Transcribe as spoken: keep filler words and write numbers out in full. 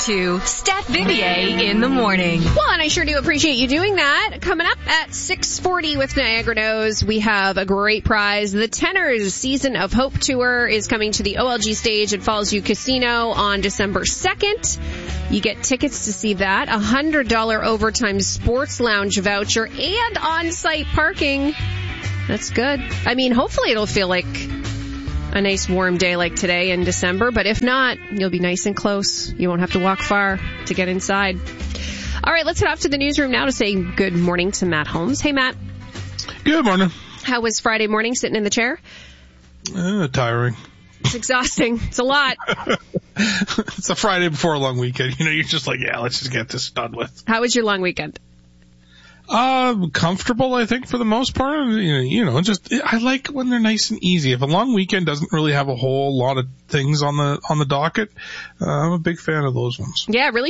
to Steph Vivier in the morning. Well, and I sure do appreciate you doing that. Coming up at six forty with Niagara Knows, we have a great prize. The Tenors Season of Hope Tour is coming to the O L G stage at Fallsview Casino on December second. You get tickets to see that, a one hundred dollars Overtime Sports Lounge voucher, and on-site parking. That's good. I mean, hopefully it'll feel like a nice warm day like today in December, but if not, you'll be nice and close. You won't have to walk far to get inside. All right, let's head off to the newsroom now to say good morning to Matt Holmes. Hey, Matt. Good morning. How was Friday morning sitting in the chair? Uh, tiring. It's exhausting. It's a lot. It's a Friday before a long weekend. You know, you're just like, yeah, let's just get this done with. How was your long weekend? Uh, comfortable, I think, for the most part. You know, you know, just, I like when they're nice and easy. If a long weekend doesn't really have a whole lot of things on the, on the docket, uh, I'm a big fan of those ones. Yeah, really